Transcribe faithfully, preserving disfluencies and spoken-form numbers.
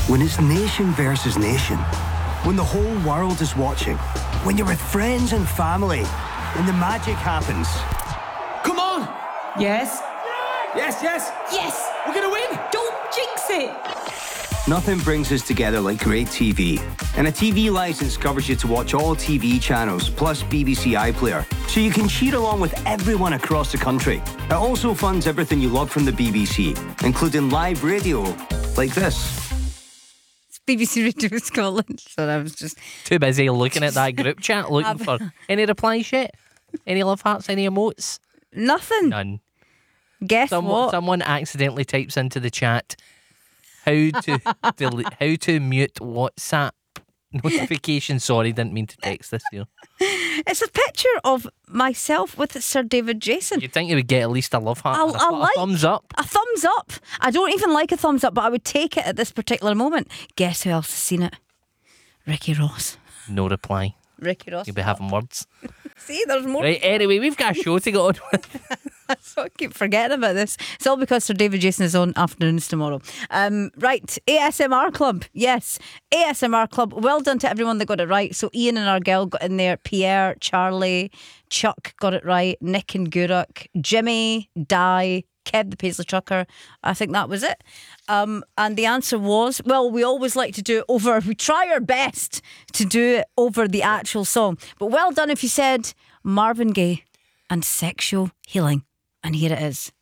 When it's nation versus nation, when the whole world is watching, when you're with friends and family, and the magic happens. Come on! Yes? Yes, yes! Yes! We're gonna win! Don't jinx it! Nothing brings us together like great T V. And a T V license covers you to watch all T V channels, plus B B C iPlayer, so you can cheer along with everyone across the country. It also funds everything you love from the B B C, including live radio like this. It's B B C Radio Scotland. So I was just Too busy looking at that group chat looking for any replies yet? Any love hearts, any emotes? nothing. None. Guess Someone, what? someone accidentally types into the chat how to delete, how to mute WhatsApp notifications. Sorry, didn't mean to text this here. It's a picture of myself with Sir David Jason. You'd think you would get at least a love heart, I- and a, I a like- thumbs up. A thumbs up. I don't even like a thumbs up, but I would take it at this particular moment. Guess who else has seen it? Ricky Ross. No reply. Ricky Ross. You'll be having words. See, there's more. Right, anyway, we've got a show to go on with. So I keep forgetting about this. It's all because Sir David Jason is on afternoons tomorrow. Um, right, A S M R Club. Yes, A S M R Club. Well done to everyone that got it right. So Ian and our girl got in there. Pierre, Charlie, Chuck got it right. Nick and Guruk, Jimmy, Di, Kev the Paisley Trucker. I think that was it. Um, and the answer was, well, we always like to do it over, we try our best to do it over the actual song. But well done if you said Marvin Gaye and Sexual Healing. And here it is.